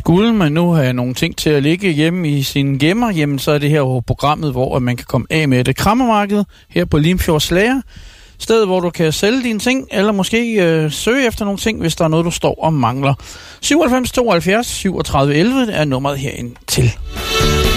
Skulle man nu have nogle ting til at ligge hjemme i sin gemmer, jamen så er det her jo programmet, hvor man kan komme af med det. Kræmmermarked her på Limfjords Lager. Sted, hvor du kan sælge dine ting, eller måske søge efter nogle ting, hvis der er noget, du står og mangler. 97 72 37 11 er nummeret herind til.